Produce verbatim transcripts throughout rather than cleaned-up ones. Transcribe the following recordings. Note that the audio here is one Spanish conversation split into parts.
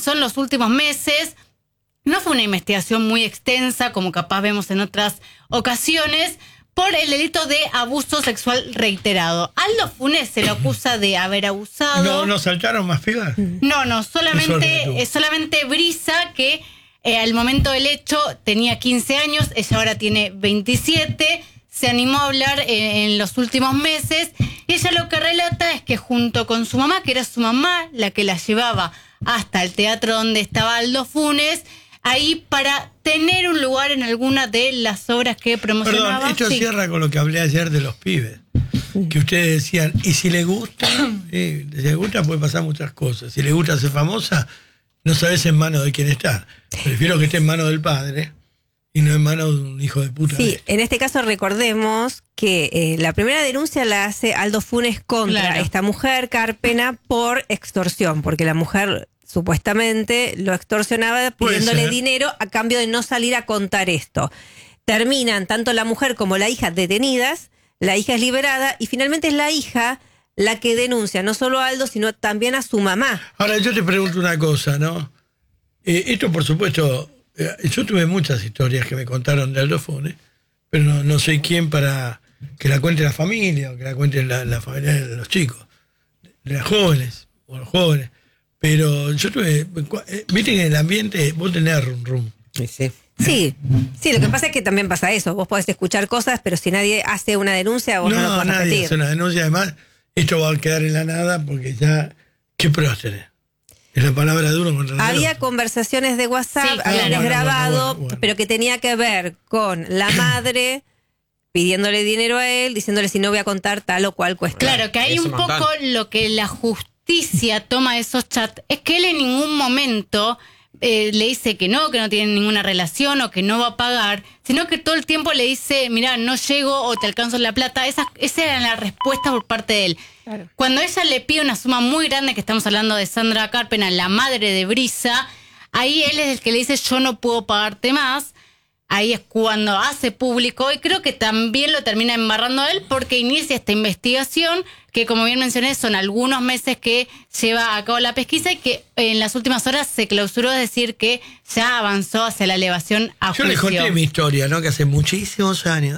comenzó en los últimos meses. No fue una investigación muy extensa, como capaz vemos en otras ocasiones, por el delito de abuso sexual reiterado. Aldo Funes se lo acusa de haber abusado. ¿No, no saltaron más pibas? No, no, solamente, eh, solamente Brisa, que eh, al momento del hecho tenía quince años, ella ahora tiene veintisiete, se animó a hablar eh, en los últimos meses, y ella lo que relata es que junto con su mamá, que era su mamá la que la llevaba hasta el teatro donde estaba Aldo Funes, ahí para tener un lugar en alguna de las obras que promocionaba. Perdón, esto sí. cierra con lo que hablé ayer de los pibes. Que ustedes decían, y si le gusta, sí, si le gusta puede pasar muchas cosas. Si le gusta ser famosa, no sabes en manos de quién está. Prefiero que esté en manos del padre y no en manos de un hijo de puta. Sí, en este caso recordemos que eh, la primera denuncia la hace Aldo Funes contra Claro. esta mujer, Carpena, por extorsión, porque la mujer supuestamente lo extorsionaba Puede pidiéndole ser. dinero a cambio de no salir a contar esto. Terminan tanto la mujer como la hija detenidas, la hija es liberada y finalmente es la hija la que denuncia no solo a Aldo, sino también a su mamá. Ahora, yo te pregunto una cosa, ¿no? Eh, esto, por supuesto, eh, yo tuve muchas historias que me contaron de Aldo Funes, pero no, no soy quién para que la cuente la familia o que la cuente la, la familia de los chicos, de los jóvenes o los jóvenes. Pero yo tuve, eh, viste que en el ambiente vos tenés rum rum. Sí, sí. Sí, sí, lo que pasa es que también pasa eso. Vos podés escuchar cosas, pero si nadie hace una denuncia, vos no, lo No, podés nadie repetir. hace una denuncia. Además, esto va a quedar en la nada porque ya, ¿qué pruebas tenés? Es la palabra de uno contra la Había otra. conversaciones de WhatsApp, Sí, habían claro. grabado, Bueno, bueno, bueno. pero que tenía que ver con la madre pidiéndole dinero a él, diciéndole si no voy a contar tal o cual cuestión. Claro, que hay Es un un montón. poco lo que la justicia toma de esos chats, es que él en ningún momento eh, le dice que no, que no tiene ninguna relación o que no va a pagar, sino que todo el tiempo le dice, mira, no llego o te alcanzo la plata. Esa, esa era la respuesta por parte de él. Claro. Cuando ella le pide una suma muy grande, que estamos hablando de Sandra Carpena, la madre de Brisa, ahí él es el que le dice, yo no puedo pagarte más. Ahí es cuando hace público, y creo que también lo termina embarrando a él porque inicia esta investigación que, como bien mencioné, son algunos meses que lleva a cabo la pesquisa y que en las últimas horas se clausuró, es decir, que ya avanzó hacia la elevación a Yo juicio. les conté mi historia, ¿no? Que hace muchísimos años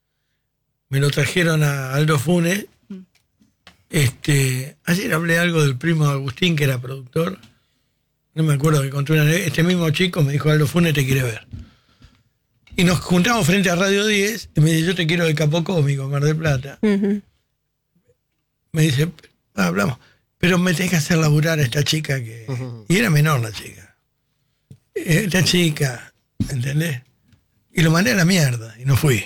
me lo trajeron a Aldo Funes. Este, ayer hablé algo del primo de Agustín, que era productor. No me acuerdo que conté una anécdota. Este mismo chico me dijo, Aldo Funes te quiere ver. Y nos juntamos frente a Radio diez y me dice, yo te quiero de Capo Cómico, Mar del Plata. Ujú. Me dice, ah, hablamos, pero me tenés que hacer laburar a esta chica que... Ujú. Y era menor la chica. Esta chica, ¿entendés? Y lo mandé a la mierda y no fui.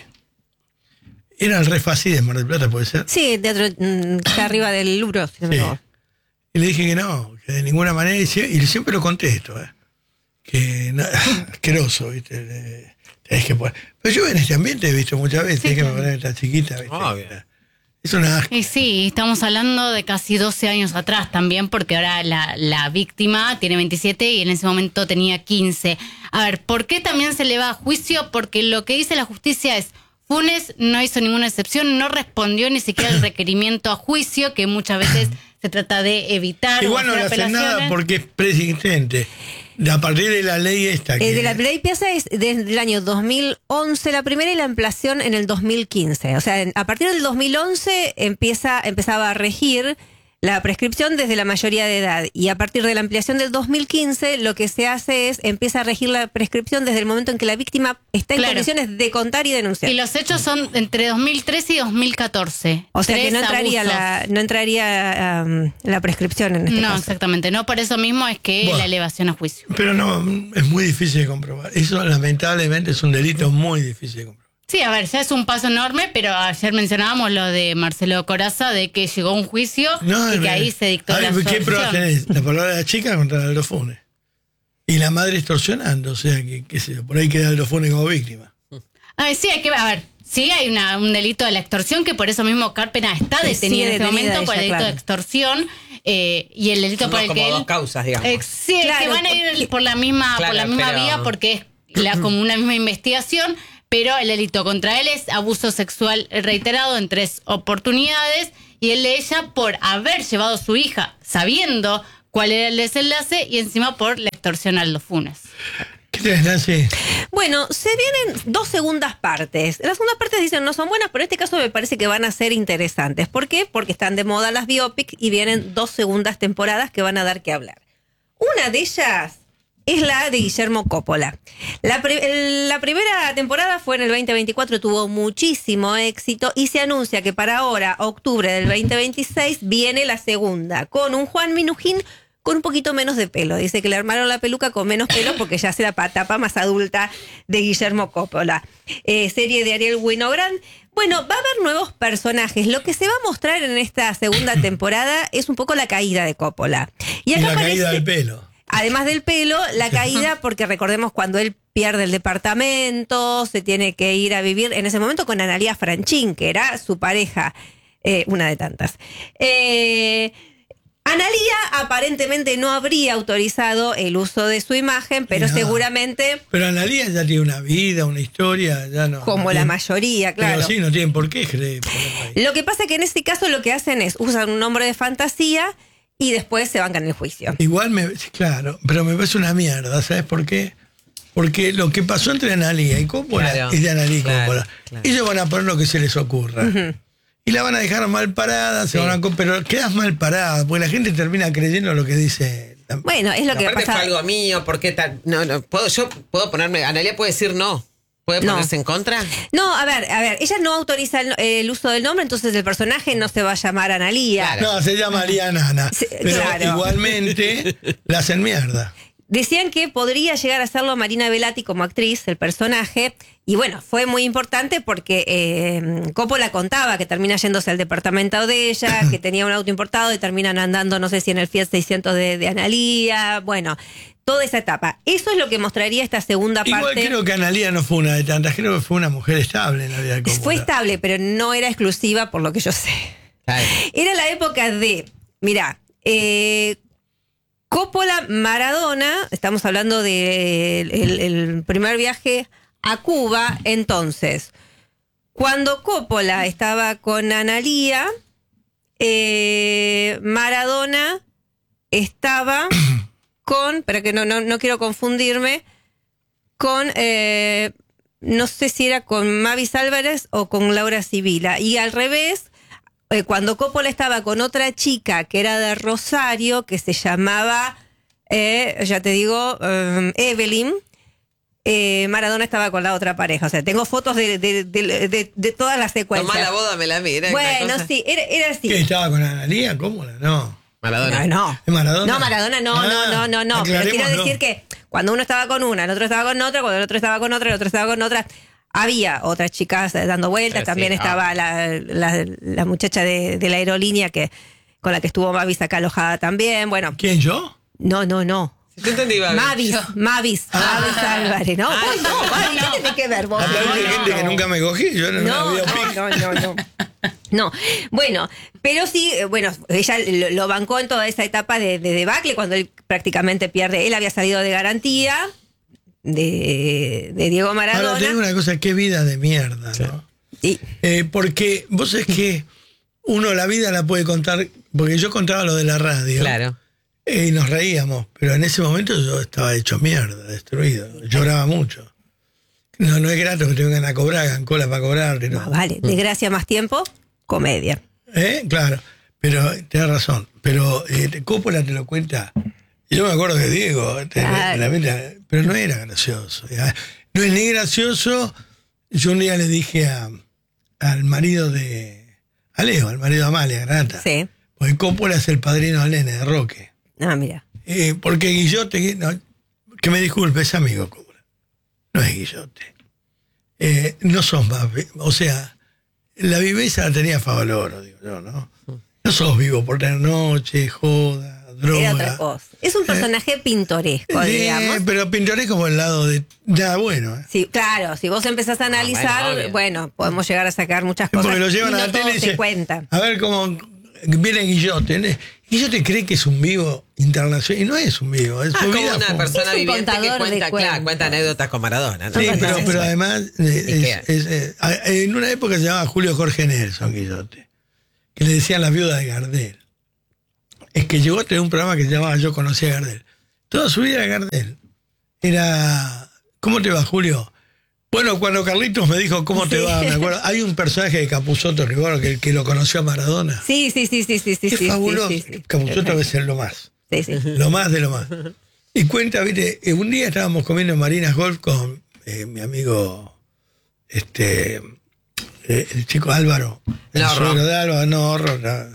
Era el Refací de Mar del Plata, ¿puede ser? Sí, el teatro mm, que está arriba del Luro, si no me Sí. equivoco. Y le dije que no, que de ninguna manera, y sie- y siempre lo contesto, ¿eh? Que no, asqueroso, ¿viste? Eh, tenés que poner- Pero yo en este ambiente he visto muchas veces, tenés que poner esta chiquita, ¿viste? Ah, bien. Es una asco. Y sí, estamos hablando de casi doce años atrás también, porque ahora la, la víctima tiene veintisiete y en ese momento tenía quince. A ver, ¿por qué también se le va a juicio? Porque lo que dice la justicia es, Funes no hizo ninguna excepción, no respondió ni siquiera al requerimiento a juicio, que muchas veces se trata de evitar. Igual o no le hacer hacen nada apelaciones. porque es preexistente. A partir de la ley esta que... Eh, de la ley Piazza es desde el año dos mil once la primera y la ampliación en el dos mil quince. O sea, en- a partir del dos mil once empieza, empezaba a regir la prescripción desde la mayoría de edad. Y a partir de la ampliación del dos mil quince lo que se hace es empieza a regir la prescripción desde el momento en que la víctima está en Claro. condiciones de contar y denunciar. Y los hechos son entre dos mil trece y dos mil catorce. O sea que Tres no entraría abusos. la, no entraría um, la prescripción en este No, caso. exactamente. No, por eso mismo es que Bueno. la elevación a juicio. Pero no, es muy difícil de comprobar. Eso lamentablemente es un delito muy difícil de comprobar. Sí, a ver, ya es un paso enorme, pero ayer mencionábamos lo de Marcelo Corazza, de que llegó a un juicio y que ahí se dictó a la ver, ¿qué pruebas absolución. tenés? La palabra de la chica contra Aldo Funes. Y la madre extorsionando, o sea, que qué sé yo, por ahí queda Aldo Funes como víctima. Ay, sí, hay que ver, a ver, sí hay una, un delito de la extorsión, que por eso mismo Carpena está Sí, detenida en este detenida momento por el ella, delito claro. de extorsión eh, y el delito Son por dos el como que él... dos causas, digamos. Eh, sí, es Claro, que van a ir porque- por la misma, Claro, por la misma pero- vía porque es la, como una misma investigación, pero el delito contra él es abuso sexual reiterado en tres oportunidades y el de ella por haber llevado a su hija sabiendo cuál era el desenlace y encima por la extorsión a Aldo Funes. ¿Qué tenés, Nancy? Bueno, se vienen dos segundas partes. Las segundas partes dicen no son buenas, pero en este caso me parece que van a ser interesantes. ¿Por qué? Porque están de moda las biopic y vienen dos segundas temporadas que van a dar que hablar. Una de ellas es la de Guillermo Coppola. La, pri- el- la primera temporada fue en el veinte veinticuatro, tuvo muchísimo éxito y se anuncia que para ahora, octubre del veinte veintiséis, viene la segunda, con un Juan Minujín con un poquito menos de pelo. Dice que le armaron la peluca con menos pelo porque ya es la etapa más adulta de Guillermo Coppola. Eh, serie de Ariel Winogrand. Bueno, va a haber nuevos personajes. Lo que se va a mostrar en esta segunda temporada es un poco la caída de Coppola. Y, acá la aparece, caída del pelo. además del pelo, la caída, porque recordemos cuando él pierde el departamento, se tiene que ir a vivir en ese momento con Analía Franchín, que era su pareja, eh, una de tantas. Eh... Analía aparentemente no habría autorizado el uso de su imagen, pero No. seguramente, Pero Analía ya tiene una vida, una historia, ya no. como no la tiene- mayoría, claro. Pero sí, no tienen por qué creer. Lo que pasa es que en este caso lo que hacen es usan un nombre de fantasía y después se bancan el juicio. Igual me. Claro, pero me parece una mierda, ¿sabes por qué? Porque lo que pasó entre Analía y Coppola Claro, es de Analía y claro, Coppola. claro. Ellos van a poner lo que se les ocurra. Y la van a dejar mal parada, se Sí. van a, co- pero quedas mal parada, porque la gente termina creyendo lo que dice. la- Bueno, es lo que Aparte pasa. fue algo mío, ¿por qué tal? No, no, puedo, yo puedo ponerme, Analia puede decir no, puede No. ponerse en contra. No, a ver, a ver, ella no autoriza el, el uso del nombre, entonces el personaje no se va a llamar Analía. Claro. No, se llamaría Nana. Sí, pero claro. igualmente la hacen mierda. Decían que podría llegar a serlo Marina Velati como actriz, el personaje, y bueno, fue muy importante porque eh, Coppola contaba que termina yéndose al departamento de ella, que tenía un auto importado y terminan andando, no sé si en el Fiat seiscientos de, de Analía, bueno, toda esa etapa. Eso es lo que mostraría esta segunda Igual parte. creo que Analía no fue una de tantas, creo que fue una mujer estable en la vida de Coppola. Fue estable, pero no era exclusiva por lo que yo sé. Claro. Era la época de, mirá, eh, Coppola Maradona, estamos hablando del el, el primer viaje a Cuba, entonces, cuando Coppola estaba con Analía, eh, Maradona estaba con, para que no, no, no quiero confundirme, con, eh, no sé si era con Mavis Álvarez o con Laura Sibila, y al revés, eh, cuando Coppola estaba con otra chica que era de Rosario, que se llamaba, eh, ya te digo, eh, Evelyn, eh, Maradona estaba con la otra pareja. O sea, tengo fotos de, de, de, de, de todas las secuencias. Tomá la boda, me la mira. Bueno, sí, era, era así. ¿Qué, estaba con Analía? ¿Cómo? No. Maradona. No, no. ¿Es Maradona? No, Maradona, no, Ah, no, no, no, no. Pero quiero aclarémoslo. decir que cuando uno estaba con una, el otro estaba con otra, cuando el otro estaba con otra, el otro estaba con otra. Había otras chicas eh, dando vueltas, Sí, también sí, estaba ah. la, la, la muchacha de, de la aerolínea que con la que estuvo Mavis acá alojada también. Bueno, ¿Quién, yo? no, no, no. Si te entendí, Babi. Mavis, Mavis, Ah. Mavis Álvarez, ¿no? Ah, Vos no, no, Mavis, no. ¿qué tiene que ver vos? Hablar de No, gente no. que nunca me cogí, yo no, No, había no, no, no, no. No, bueno, pero sí, eh, bueno, ella lo, lo bancó en toda esa etapa de, de debacle, cuando él prácticamente pierde. Él había salido de garantía de, de Diego Ahora, te digo Maradona. una cosa, qué vida de mierda, ¿no? Y, Eh, porque vos es que uno la vida la puede contar, porque yo contaba lo de la radio. Claro. eh, y nos reíamos, pero en ese momento yo estaba hecho mierda, destruido. Lloraba mucho. No, no es grato que te vengan a cobrar, hagan cola para cobrarte, ¿no? no, vale, de gracia más tiempo, comedia. ¿Eh? Claro, pero tenés razón. Pero eh, te- Coppola te lo cuenta. Y yo me acuerdo de Diego, te- Claro. la mente- pero no era gracioso. ya. No es ni gracioso. Yo un día le dije a, al marido de. A Leo, al marido de Amalia, Granata. Sí. Porque Coppola es el padrino del nene de Roque. Ah, mira. Eh, porque Guillote, no, que me disculpe, es amigo Coppola. No es Guillote. Eh, no sos más. vi- O sea, la viveza la tenía Favaloro, digo yo, ¿no? No sos vivo por tener noche, joda, droga. Era otra cosa. Es un personaje pintoresco, Sí, digamos. pero pintoresco por el lado de. Ya, bueno. ¿eh? Sí, claro, si vos empezás a analizar, bueno, obvio. bueno, podemos llegar a sacar muchas cosas. Porque lo llevan y a no la todo tele y se dice, cuenta. a ver cómo viene Guillote. ¿no? Guillote cree que es un vivo internacional y no es un vivo. Es Ah, su como vida una fue- persona Es un viviente que contador de cuenta, cuentos. claro, cuenta anécdotas con Maradona. ¿no? Sí, pero, Entonces, pero bueno. además, eh, ¿Y es- qué? es, eh, a- en una época se llamaba Julio Jorge Nelson Guillote, que le decían la viuda de Gardel. Es que llegó a tener un programa que se llamaba Yo conocí a Gardel. toda su vida era Gardel. Era, ¿cómo te va, Julio? Bueno, cuando Carlitos me dijo, ¿cómo te Sí. va? Me acuerdo, hay un personaje de Capusotto Rivero que, que lo conoció a Maradona. Sí, sí, sí, sí, sí, sí. Es sí, fabuloso. sí, sí, sí. Capusotto debe ser lo más. Sí, sí. Lo más de lo más. Y cuenta, viste, eh, un día estábamos comiendo en Marinas Golf con eh, mi amigo, este, eh, el chico Álvaro. El Norro. suegro de Álvaro, no, Norro, no.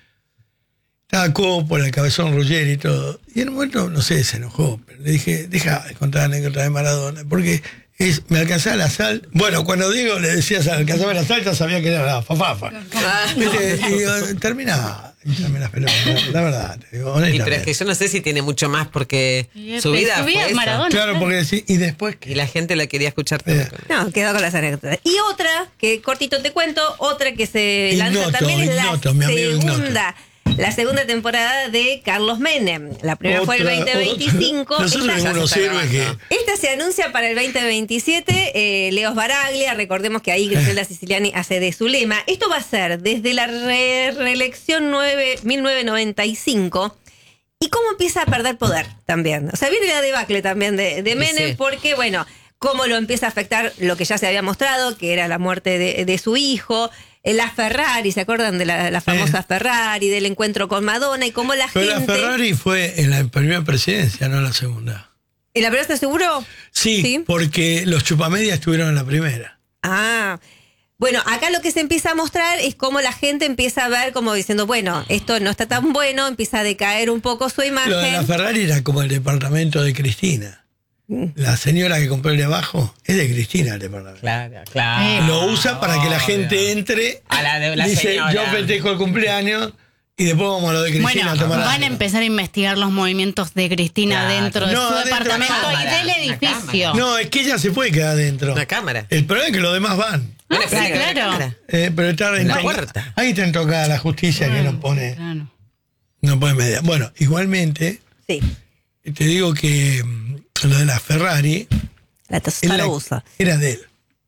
Estaba Coppola, el Cabezón Ruggeri y todo. Y en un momento, no sé, se enojó. Pero le dije, deja de contar anécdotas de Maradona, porque es, me alcanzaba la sal. Bueno, cuando Diego le decías alcanzaba la sal, ya sabía que era la fafafa. ¿Viste? Y digo, terminaba. Y también las pelotas, la verdad, te digo, Y pero es honestamente. que yo no sé si tiene mucho más porque Y su vida su vida fue es esa. Maradona. Claro, porque sí, y después Y que. la gente la quería escuchar Eh. también. No, quedó con las anécdotas. Y otra, que cortito te cuento, otra que se lanza Ignoto, también es Ignoto, mi la amigo Ignoto. segunda. La segunda temporada de Carlos Menem. La primera fue el Otra, veinte veinticinco. otra. Nosotros Esta, tenemos unos ya se está héroes que. grabando. esta se anuncia para el veinte veintisiete. Eh, Leos Baraglia, recordemos que ahí Griselda Siciliani hace de Zulema. Esto va a ser desde la re- reelección nueve- mil novecientos noventa y cinco. Y cómo empieza a perder poder también. O sea, viene la debacle también de, de Menem, Sí. porque, bueno, cómo lo empieza a afectar lo que ya se había mostrado, que era la muerte de, de su hijo, eh, la Ferrari, ¿se acuerdan de la, la famosa Eh. Ferrari, del encuentro con Madonna y cómo la Pero la gente... Ferrari fue en la primera presidencia, no en la segunda. ¿En la primera te aseguró? Sí, Sí. porque los chupamedias estuvieron en la primera. Ah, bueno, acá lo que se empieza a mostrar es cómo la gente empieza a ver como diciendo, bueno, esto no está tan bueno, empieza a decaer un poco su imagen. Lo de la Ferrari era como el departamento de Cristina. La señora que compró el de abajo es de Cristina el departamento. Claro, claro. Lo usa para que la gente entre. A la de la dice, señora. yo festejo el cumpleaños y después vamos a lo de Cristina Bueno, a tomar van a algo. empezar a investigar los movimientos de Cristina Claro. dentro de No, su adentro departamento no. y del Una edificio. No, es que ella se puede quedar adentro. Una cámara. El problema es que los demás van. Ah, Una sí, cámara, una claro. cámara. Eh, pero está en La toca- puerta. Ahí está en toca la justicia que no pone, Claro. no pone media. Bueno, igualmente, Sí, te digo que mm, lo de la Ferrari la él tostada la- lo usa. era de él.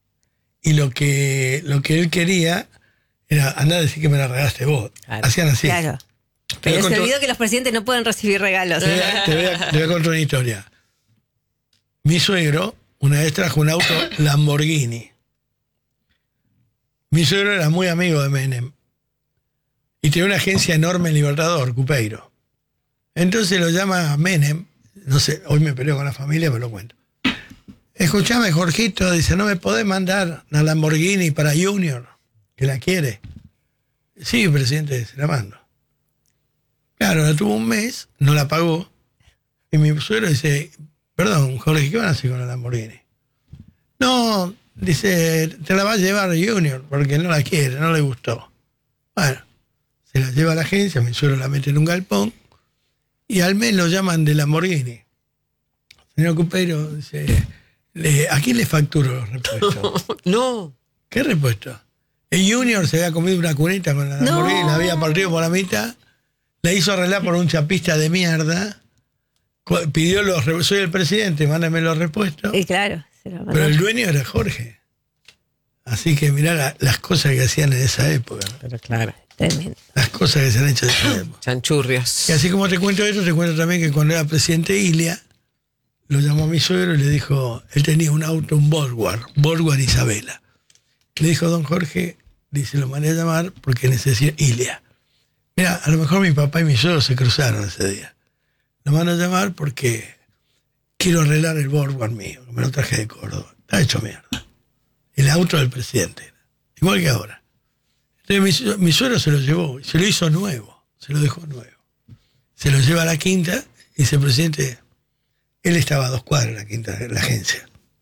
Y lo que, lo que él quería era andar a decir que me la regalaste vos. Claro. Hacían así. Claro. Te voy Pero a se contar- olvidó que los presidentes no pueden recibir regalos. te voy a- te voy a- te voy a contar una historia. Mi suegro una vez trajo un auto Lamborghini. Mi suegro era muy amigo de Menem. Y tenía una agencia enorme en Libertador, Cupeiro. Entonces lo llama Menem. No sé, hoy me peleo con la familia, pero lo cuento. Escuchame, Jorgito, dice, ¿no me podés mandar una Lamborghini para Junior? Que la quiere. Sí, presidente, se la mando. Claro, la tuvo un mes, no la pagó. Y mi suegro dice, perdón, Jorge, ¿qué van a hacer con la Lamborghini? No, dice, te la va a llevar Junior, porque no la quiere, no le gustó. Bueno, se la lleva a la agencia, mi suegro la mete en un galpón, y al mes lo llaman de Lamborghini. Señor Cupeiro, dice, le- ¿a quién le facturo los repuestos? No. ¿Qué repuesto? El Junior se había comido una cuneta con la No. Lamborghini, la había partido por la mitad, la hizo arreglar por un chapista de mierda, cu- pidió los repuestos, soy el presidente, mándame los repuestos, Y claro, se lo mandó. pero el dueño era Jorge. Así que mirá la- las cosas que hacían en esa época, ¿no? Pero claro. Tremendo. Las cosas que se han hecho en esa época. Chanchurrios. Y así como te cuento eso, te cuento también que cuando era presidente Ilia, lo llamó a mi suegro y le dijo, él tenía un auto, un Volkswagen, Volkswagen Isabela. Le dijo, don Jorge, dice, lo mandé a llamar porque necesita Ilia. Mira, a lo mejor mi papá y mi suegro se cruzaron ese día. Lo mando a llamar porque quiero arreglar el Volkswagen mío, que me lo traje de Córdoba. Está hecho mierda. El auto del presidente. Igual que ahora. Entonces mi, mi suegro se lo llevó, se lo hizo nuevo, se lo dejó nuevo. Se lo lleva a la quinta y dice, presidente, él estaba a dos cuadras en la quinta, en la agencia.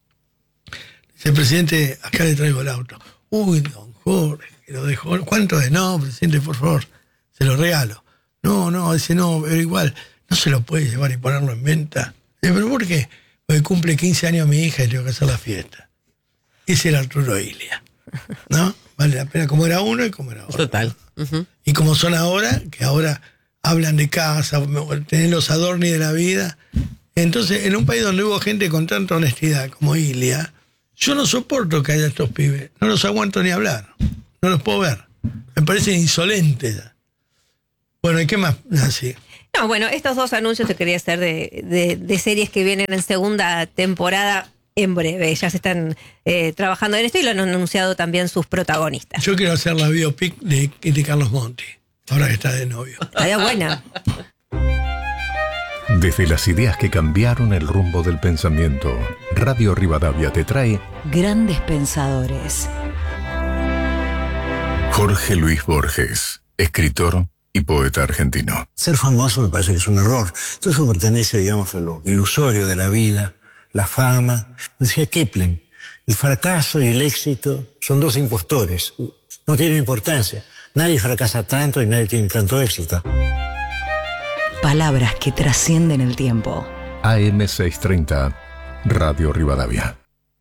Dice, presidente, acá le traigo el auto. Uy, don Jorge, que lo dejó. ¿Cuánto es? No, presidente, por favor, se lo regalo. No, no, dice, no, pero igual, no se lo puede llevar y ponerlo en venta. Dice, ¿pero por qué? Porque cumple quince años mi hija y tengo que hacer la fiesta. Ese era Arturo Ilia, ¿no? Vale la pena como era uno y como era otro. Total. Ujú. Y como son ahora, que ahora hablan de casa, tener los adornos de la vida. Entonces, en un país donde hubo gente con tanta honestidad como Ilia, yo no soporto que haya estos pibes. No los aguanto ni hablar. No los puedo ver. Me parecen insolentes. Bueno, ¿y qué más? Así. No, bueno, estos dos anuncios te quería hacer de, de, de series que vienen en segunda temporada en breve. Ya se están eh, trabajando en esto y lo han anunciado también sus protagonistas. Yo quiero hacer la biopic de, de Carlos Monti, ahora que está de novio. Estaría buena. Desde las ideas que cambiaron el rumbo del pensamiento, Radio Rivadavia te trae Grandes Pensadores. Jorge Luis Borges, escritor y poeta argentino. Ser famoso me parece que es un error. Todo eso pertenece, digamos, a lo ilusorio de la vida, la fama. Decía Kipling, el fracaso y el éxito son dos impostores. No tienen importancia. Nadie fracasa tanto y nadie tiene tanto éxito. Palabras que trascienden el tiempo. A M seiscientos treinta, Radio Rivadavia.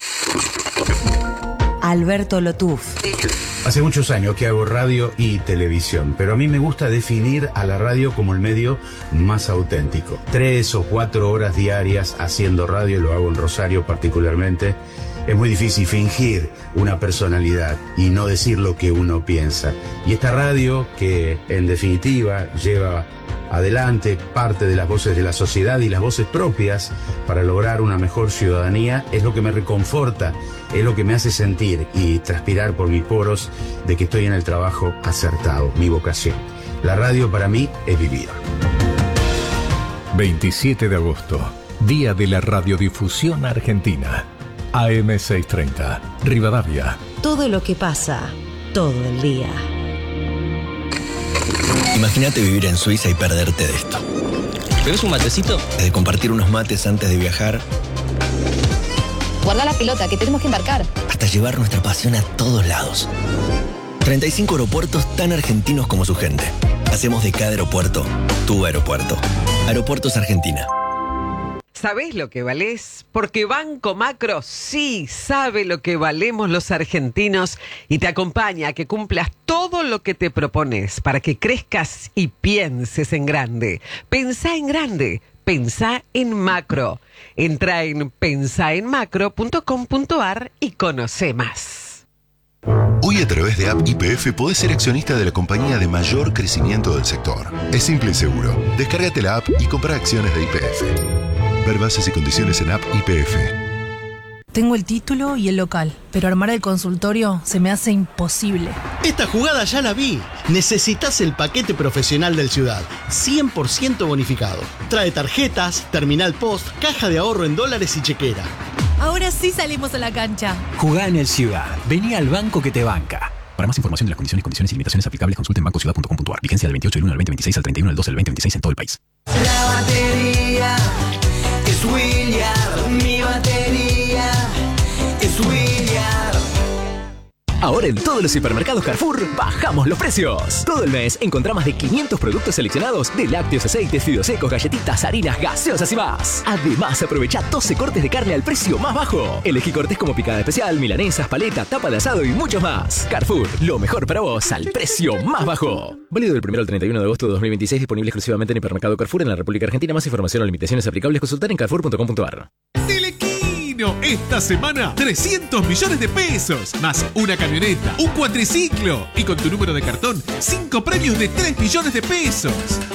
Alberto Lotuf. Hace muchos años que hago radio y televisión, pero a mí me gusta definir a la radio como el medio más auténtico. Tres o cuatro horas diarias haciendo radio, lo hago en Rosario particularmente. Es muy difícil fingir una personalidad y no decir lo que uno piensa. Y esta radio, que en definitiva lleva adelante parte de las voces de la sociedad y las voces propias para lograr una mejor ciudadanía, es lo que me reconforta, es lo que me hace sentir y transpirar por mis poros de que estoy en el trabajo acertado, mi vocación. La radio para mí es vivir. veintisiete de agosto, Día de la Radiodifusión Argentina. A M seiscientos treinta, Rivadavia. Todo lo que pasa, todo el día. Imagínate vivir en Suiza y perderte de esto. ¿Bebes un matecito? De compartir unos mates antes de viajar. Guarda la pelota, que tenemos que embarcar. Hasta llevar nuestra pasión a todos lados. treinta y cinco aeropuertos tan argentinos como su gente. Hacemos de cada aeropuerto tu aeropuerto. Aeropuertos Argentina. ¿Sabés lo que valés? Porque Banco Macro sí sabe lo que valemos los argentinos y te acompaña a que cumplas todo lo que te propones para que crezcas y pienses en grande. Pensá en grande, pensá en macro. Entra en pensaenmacro punto com punto ar y conoce más. Hoy a través de App Y P F podés ser accionista de la compañía de mayor crecimiento del sector. Es simple y seguro. Descárgate la app y compra acciones de Y P F. Ver bases y condiciones en App Y P F. Tengo el título y el local, pero armar el consultorio se me hace imposible. Esta jugada ya la vi. Necesitas el paquete profesional del Ciudad, cien por ciento bonificado. Trae tarjetas, terminal post, caja de ahorro en dólares y chequera. Ahora sí salimos a la cancha. Jugá en el Ciudad. Vení al banco que te banca. Para más información de las condiciones, condiciones y limitaciones aplicables, consulte en banco ciudad punto com punto ar. Vigencia del veintiocho del uno al veinte veintiséis al treinta y uno del dos al veinte veintiséis en todo el país. La batería es William, mi batería es William. Ahora en todos los hipermercados Carrefour bajamos los precios. Todo el mes encontrá más de quinientos productos seleccionados de lácteos, aceites, fideos secos, galletitas, harinas, gaseosas y más. Además, aprovecha doce cortes de carne al precio más bajo. Elegí cortes como picada especial, milanesas, paleta, tapa de asado y muchos más. Carrefour, lo mejor para vos al precio más bajo. Válido del primero al treinta y uno de agosto de dos mil veintiséis, disponible exclusivamente en hipermercado Carrefour en la República Argentina. Más información o limitaciones aplicables, consultar en carrefour punto com punto ar. Esta semana, trescientos millones de pesos, más una camioneta, un cuatriciclo y con tu número de cartón, cinco premios de tres millones de pesos.